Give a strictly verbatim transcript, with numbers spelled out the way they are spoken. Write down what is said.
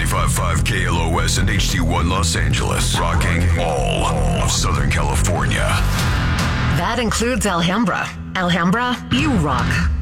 ninety-five point five K L O S and H D one Los Angeles. Rocking all of Southern California. That includes Alhambra. Alhambra, you rock.